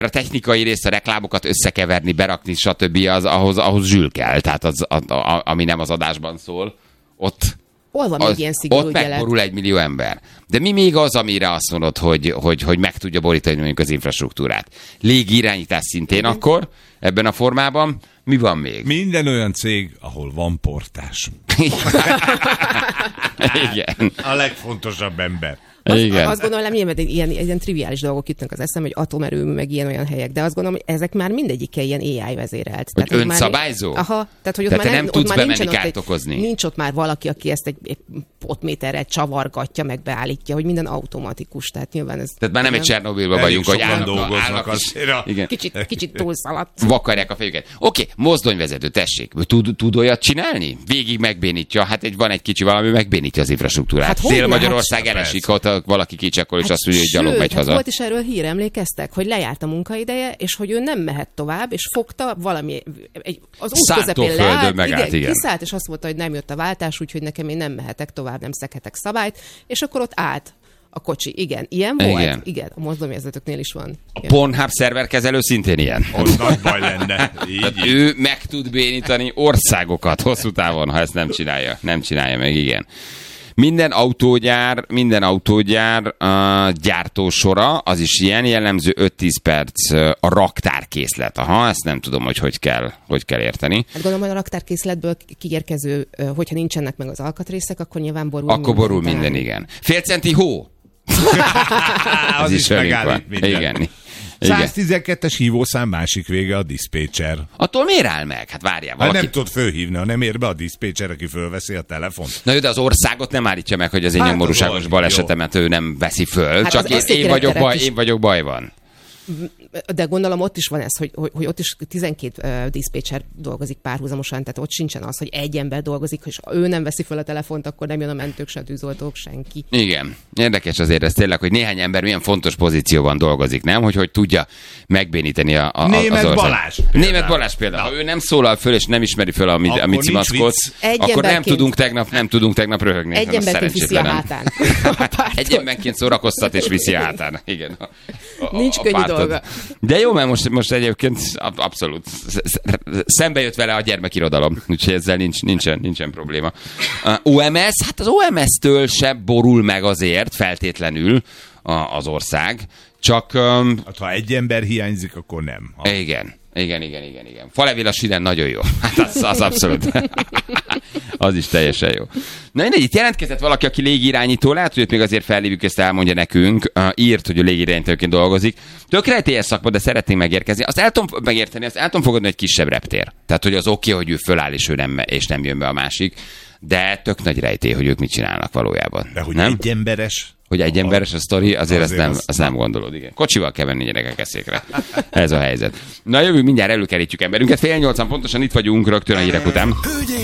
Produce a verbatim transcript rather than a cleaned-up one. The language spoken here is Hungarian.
a technikai részt, a reklámokat összekeverni, berakni, stb. Az, ahhoz, ahhoz zsül kell, tehát az, a, a, ami nem az adásban szól, ott, Hol van még ilyen szigorú ott megborul egy millió ember. De mi még az, amire azt mondod, hogy, hogy, hogy meg tudja borítani mondjuk az infrastruktúrát? Légirányítás szintén igen. Akkor, ebben a formában. Mi van még? Minden olyan cég, ahol van portás. Igen. A legfontosabb ember. Az, igen. Azt gondolom, hogy ilyen, ilyen, ilyen triviális dolgok jutnak az eszem, hogy atomerőmű, meg ilyen olyan helyek, de azt gondolom, hogy ezek már mindegyike ilyen á i vezérelt. Hogy tehát, önszabályzó? Már, aha, tehát, hogy ott tehát már nem, nem tudsz bemenni kárt egy, okozni. Nincs ott már valaki, aki ezt egy, egy potméterrel csavargatja, meg beállítja, hogy minden automatikus. Tehát nyilván ez... Tehát már nem egy Csernobilban vagyunk, hogy állnak, dolgoznak azért. Igen. Kicsit, kicsit túlszaladt. Vakarják a fejüket. Oké, okay, mozdonyvezető, tessék. Tud, tud olyat csinálni? Végig megbénítja. Hát egy, van egy kicsi valami, megbénítja az infrastruktúrát. Hát Dél-Magyarország elesik, ott valaki kicsakol, és hát azt mondja, hogy gyalog megy haza. Volt is erről hír, emlékeztek, hogy lejárt a munkaideje, és hogy ő nem mehet tovább, és fogta valami, egy, az út közepén leállt, megállt, igen, igen. kiszállt, és azt mondta, hogy nem jött a váltás, úgyhogy nekem én nem mehetek tovább, nem szekhetek szabályt, és akkor ott állt a kocsi. Igen, ilyen volt? Igen, igen a mozdonyvezetőknél is van. A Pornhub szerverkezelő szintén ilyen. Ott nagy baj lenne. Így, így. Ő meg tud bénítani országokat hosszú távon, ha ezt nem csinálja. Nem csinálja meg, igen. Minden autógyár, minden autógyár uh, gyártósora, az is ilyen, jellemző öt-tíz perc uh, a raktárkészlet. Aha, ezt nem tudom, hogy hogy kell, hogy kell érteni. Hát gondolom, hogy a raktárkészletből kiérkező, uh, hogyha nincsenek meg az alkatrészek, akkor nyilván borul akkor minden. Akkor borul minden, igen. Fél centi hó. Az, az is megállít minden. Igen. száztizenkettes hívószám másik vége a diszpécser. Attól miért áll meg? Hát várjál, valaki... Hát nem tudod fölhívni, ha nem ér be a diszpécser, aki fölveszi a telefont. Na jó, de az országot nem állítja meg, hogy az én hát nyomorúságos balesetemet ő nem veszi föl. Hát csak én, én, vagyok baj, én vagyok bajban. De gondolom ott is van ez, hogy, hogy, hogy ott is tizenkét uh, diszpécser dolgozik párhuzamosan, tehát ott sincsen az, hogy egy ember dolgozik, és ő nem veszi fel a telefont, akkor nem jön a mentők, se a tűzoltók, senki. Igen. Érdekes azért ez tényleg, hogy néhány ember milyen fontos pozícióban dolgozik, nem? Hogy hogy tudja megbénítani a, a, Német az Balázs. Német Balázs például. Ha ő nem szólal föl, és nem ismeri föl a, a Mici Mackot, akkor nem tudunk, tegnap, nem tudunk tegnap röhögni. Egy emberként viszi a hátán. Egy emberként szórakoztat és viszi a hátán. Igen. A, a, Nincs a könnyű dolga. De jó, mert most, most egyébként abszolút szembe jött vele a gyermekirodalom, úgyhogy ezzel nincs, nincsen, nincsen probléma. Uh, o em es, hát az o em es-től se borul meg azért feltétlenül a, az ország, csak... Um, hát, ha egy ember hiányzik, akkor nem. Ha... Igen, igen, igen, igen, igen. Falevél a síren nagyon jó. Hát az, az abszolút. Az is teljesen jó. Na mindegy, itt jelentkezett valaki, aki légirányító, lehet, hogy őt még azért felhívjuk, ezt elmondja nekünk, uh, írt, hogy a légirányítóként dolgozik. Tökre rejtélyes szakma, de szeretnénk megérkezni. Azt el tudom megérteni, azt el tudom fogadni, egy kisebb reptér. Tehát, hogy az oké, okay, hogy ő föláll, és ő nem, és nem jön be a másik, de tök nagy rejtély, hogy ők mit csinálnak valójában. De hogy nem? egy emberes... Hogy egy emberes a sztori, azért, azért azt, nem, azt nem gondolod, igen. Kocsival kell venni gyerekek eszékre. Ez a helyzet. Na jövő, mindjárt előkerítjük emberünket. Fél nyolcan pontosan itt vagyunk rögtön a hírek után.